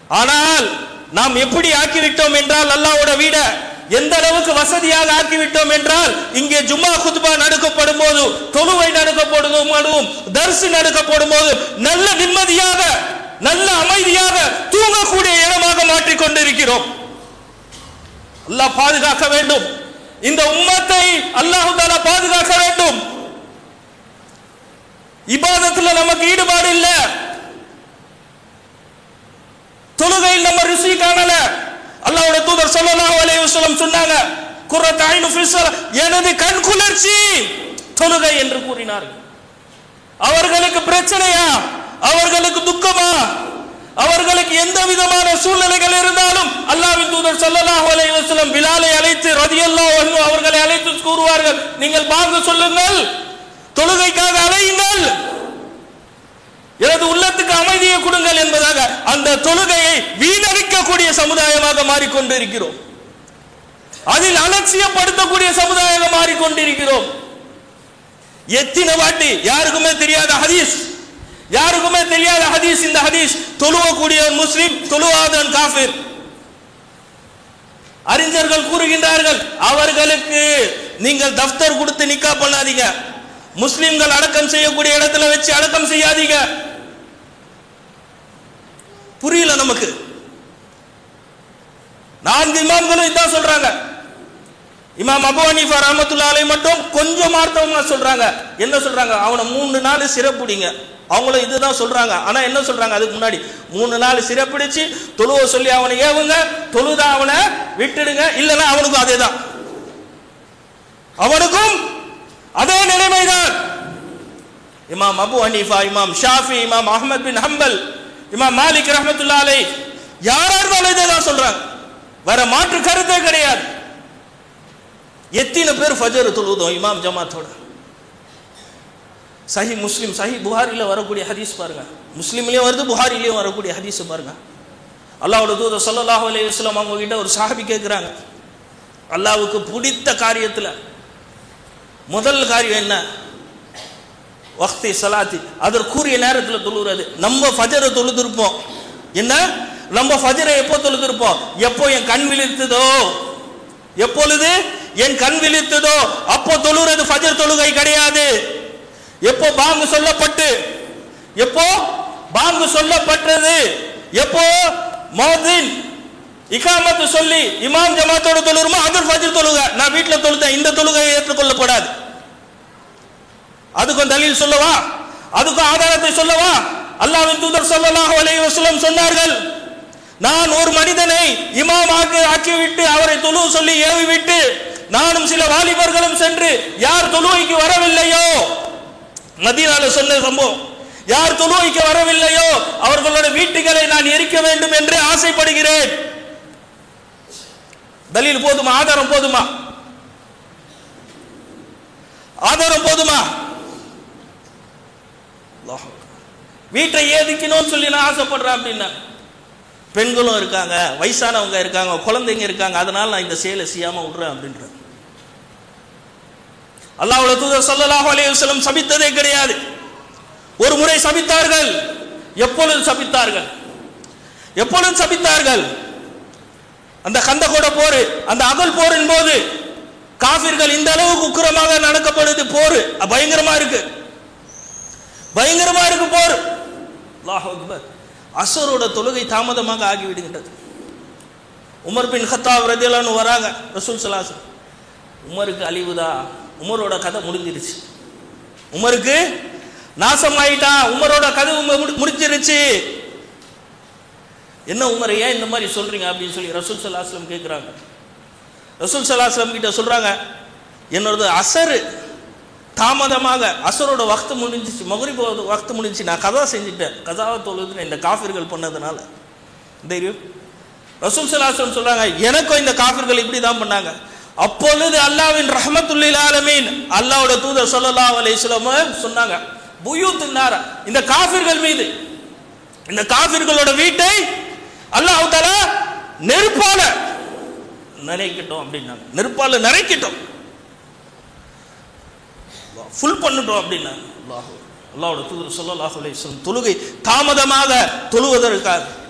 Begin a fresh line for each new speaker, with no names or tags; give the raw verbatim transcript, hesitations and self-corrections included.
ஆனால் நாம் எப்படி ஆக்கிவிட்டோம் என்றால் அல்லாஹ்வோட வீட எந்த அளவுக்கு வசதியாக ஆக்கிவிட்டோம் என்றால் இங்கே ஜும்மா குத்பா நடக்கப்படும் போது, தொழுகை நடக்கப்படும் போதும், தர்ஸ் நடக்கப்படும் போது நல்ல நிம்மதியாக நல்ல அமைதியாக தூங்கக்கூடிய இடமாக மாற்றிக் கொண்டிருக்கிறோம். அல்லாஹ் பாதுகாக்க வேண்டும். இந்த உம்மத்தை அல்லாஹ் தஆலா பாதுகாக்க வேண்டும். இபாதத்துல நமக்கு ஈடுபாடு இல்ல, தொழுகையில் நம்ம ருசி காணல. அல்லாஹ்வுடைய தூதர் ஸல்லல்லாஹு அலைஹி வஸல்லம் சொன்னாங்க, குர்ரத் ஐனு ஃபி ஸலாத், எனது கண் குளிர்ச்சி தொழுகை என்று கூறினார்கள். அவர்களுக்கு பிரச்சனையா, அவர்களுக்கு துக்கமா, அவர்களுக்கு எந்த விதமான சூழ்நிலைகள் இருந்தாலும் அல்லாஹ்வின் தூதர் ஸல்லல்லாஹு அலைஹி வஸல்லம் பிலாலை அழைத்து ரலியல்லாஹு அன்ஹு அவர்களை அழைத்து கூறுவார்கள், நீங்கள் பாங்கு சொல்லுங்கள், தொழுகைக்காக அழையுங்கள், எனது உள்ளத்துக்கு அமைதியை கொடுங்கள் என்பதாக அந்த தொழுகையை வீணடிக்கக்கூடிய சமுதாயமாக மாறிக்கொண்டிருக்கிறோம். அதில் அலட்சியப்படுத்தக்கூடிய சமுதாயமாக மாறிக்கொண்டிருக்கிறோம். எத்தனை வாட்டி யாருக்குமே தெரியாத ஹதீஸ், யாருக்குமே தெரியாத ஹதீஸ், இந்த ஹதீஸ் தொழுவக்கூடிய முஸ்லிம் தொழுவாதவன் காஃபிர். அறிஞர்கள் கூறுகின்றார்கள், அவர்களுக்கு நீங்கள் தஃப்தர் கொடுத்து நிக்கா பண்ணாதீங்க, முஸ்லிம்கள் அடக்கம் செய்யக்கூடிய இடத்துல வச்சு அடக்கம் செய்யாதீங்க. புரியல நமக்கு. நான்கு இமாம்களும் இதான் சொல்றாங்க. இமாம் அபூ ஹனீஃபா ரஹ்மத்துல்லாஹி அலைஹி மட்டும் கொஞ்சம் மார்த்தவமா சொல்றாங்க. என்ன சொல்றாங்க? அவனை மூணு நாள் சிறப்புடிங்க. அவங்களும் இதுதான் சொல்றாங்க. ஆனா என்ன சொல்றாங்க? அதுக்கு முன்னாடி மூணு நாள் சிறப்பிடிச்சு தொழுவ சொல்லி அவனை ஏவுங்க, தொழுதா அவனை விட்டுடுங்க, இல்லைன்னா அவனுக்கும் அதே தான், அவனுக்கும் அதே நிலைமைதான். இமாம் அபூ ஹனீஃபா, இமாம் ஷாஃபி, இமாம் அஹ்மத் பின் ஹம்பல், இமாம் மாலிக் ரஹ்மத்துல்லாஹி அலைஹி யாரா இருந்தாலும் இதே தான் சொல்றாங்க. வேற மாற்று கருத்தே கிடையாது. எத்தனை பேர் ஃபஜர் தொழுதோம் இமாம் ஜமாத்தோட. சஹி முஸ்லிம், சஹி புகாரில வரக்கூடிய ஹதீஸ் பாருங்க, முஸ்லிம்லயும் வருது, புகாரிலயும் வரக்கூடிய ஹதீஸ் பாருங்க. அல்லாஹ்வுடைய தூதர் ஸல்லல்லாஹு அலைஹி வஸல்லம் அவங்க கிட்ட ஒரு சஹாபி கேட்கிறாங்க, அல்லாஹ்வுக்கு பிடித்த காரியத்துல முதல் காரியம் என்ன? வக்தி ஸலாத்தி, அதற்குரிய நேரத்தில் தொழுகிறது. நம்ம ஃபஜரை தொழுதிருப்போம். என்ன? நம்ம ஃபஜரை எப்போ தொழுதிருப்போம்? எப்போ என் கண் விழித்ததோ, எப்பொழுது என் கண் விழித்ததோ அப்போ தொழுகிறது ஃபஜர் தொழுகை கிடையாது. எப்போ பாங்கு சொல்லப்பட்டு, எப்போ பாங்கு சொல்லப்பட்டது, எப்போ முஅத்தின் இகாமத்து சொல்லி இமாம் ஜமாத்தோட தொழுகிறோமோ அது ஃபஜர் தொழுகை. நான் வீட்டில் தொழுதேன், இந்த தொழுகை ஏற்றுக்கொள்ளப்படாது. அதுக்கும் தலீல் சொல்லவா? அதுக்கும் ஆதாரத்தை சொல்லவா? அல்லாஹ்வின் தூதர் ஸல்லல்லாஹு அலைஹி வஸல்லம் சொன்னார்கள், நான் ஒரு மனிதனை இமாம் ஆக்கிவிட்டு அவரை தொழுவ சொல்லி ஏவி விட்டு நானும் சில வாலிபர்களும் சென்று யார் தொழுகைக்கு வரவில்லையோ, மதீனால சொன்ன சம்பவம், யார் தொழுகைக்கு வரவில்லையோ அவர்களோட வீட்டுகளை நான் எரிக்க வேண்டும் என்று ஆசைப்படுகிறேன். தலீல் போதுமா? ஆதாரம் போதுமா? ஆதாரம் போதுமா? வீட்டை ஏதிக்கணும்னு சொல்லி நான் ஆசைப்படுறேன் அப்படின்னா, பெண்களும் இருக்காங்க, வயசானவங்க இருக்காங்க, குழந்தைங்க இருக்காங்க, அதனால நான் இந்த செயலை செய்யாம விடுறேன் அப்படின்ற. அல்லாஹ்வுடைய தூதர் ஸல்லல்லாஹு அலைஹி வஸல்லம் சபித்ததே கிடையாது. ஒரு முறை சபித்தார்கள். எப்பொழுது சபித்தார்கள்? எப்பொழுது சபித்தார்கள்? அந்த கந்தகோட போர், அந்த அகல் போரின் போது காஃபிர்கள் இந்த அளவுக்கு உக்கிரமாக நடக்கப்படுது. போர் பயங்கரமா இருக்கு, பயங்கரமா இருக்கு போர். அல்லாஹ் அக்பர். அஸரோட தொழுகை தாமதமாக ஆகிவிடுகின்றது. உமர் பின் கத்தாப் ரலியல்லாஹு அன்ஹு வராங்க, ரசூல் ஸல்லல்லாஹு அலைஹி வஸல்லம், உமருக்கு அழிவுதா, உமரோட கதை முடிஞ்சிருச்சு, உமருக்கு நாசம் ஆயிட்டான், உமரோட கதை முடிஞ்சிருச்சு. என்ன உமர், ஏன் இந்த மாதிரி சொல்றீங்க அப்படின்னு சொல்லி ரசூல் ஸல்லல்லாஹு அலைஹி வஸல்லம் கேட்குறாங்க. ரசூல் ஸல்லல்லாஹு அலைஹி வஸல்லம் கிட்ட சொல்றாங்க, என்னோட அசர் தாமதமாக, அசரோட வக்து முடிஞ்சிச்சு, மக்ரிப் வக்து முடிஞ்சிச்சு, நான் கதா செஞ்சுட்டேன், கதாவை தொழுதுன்னு இந்த காஃபிர்கள் பண்ணதுனால தெரியும். ரசூல் ஸல்லல்லாஹு அலைஹி வஸல்லம் சொல்றாங்க, எனக்கும் இந்த காஃபிர்கள் இப்படி தான் பண்ணாங்க. அப்பொழுது அல்லாஹ்வின் ரஹ்மத்துல் ஆலமீன் அல்லாஹ்வோட தூதர் ஸல்லல்லாஹு அலைஹி வஸல்லம் சொன்னாங்க, புயூத்துன் நார், இந்த காஃபிர்கள் மீது, இந்த காஃபிர்களோட வீட்டை அல்லாஹ் தஆலா நெருப்பால நரைக்கட்டும் அப்படின்னாங்க. நெருப்பால நரைக்கட்டும், ஃபுல் பண்ணட்டும் அப்படின்னாங்க. அல்லாஹ் அல்லாஹ்வோட தூதர் ஸல்லல்லாஹு அலைஹி வஸல்லம் தொழுகை தாமதமாக தொழுவதற்காக